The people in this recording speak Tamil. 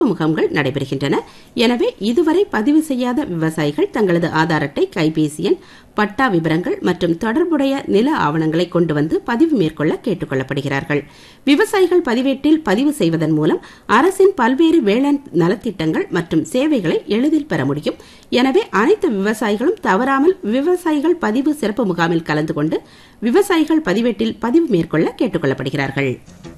முகாம்கள் நடைபெறுகின்றன. எனவே இதுவரை பதிவு செய்யாத விவசாயிகள் தங்களது ஆதார் அட்டை, கைபேசி எண், பட்டா விவரங்கள் மற்றும் தொடர்புடைய நில ஆவணங்களை கொண்டு வந்து பதிவு மேற்கொள்ள கேட்டுக் கொள்ளப்படுகிறார்கள். விவசாயிகள் பதிவேட்டில் பதிவு செய்வதன் மூலம் அரசின் பல்வேறு வேளாண் நலத்திட்டங்கள் மற்றும் சேவைகளை எளிதில் பெற முடியும். எனவே அனைத்து விவசாயிகளும் தவறாமல் விவசாயிகள் பதிவு சிறப்பு முகாமில் கலந்து கொண்டு விவசாயிகள் பதிவேட்டில் பதிவு மேற்கொள்ள கேட்டுக் கொள்ளப்படுகிறார்கள்.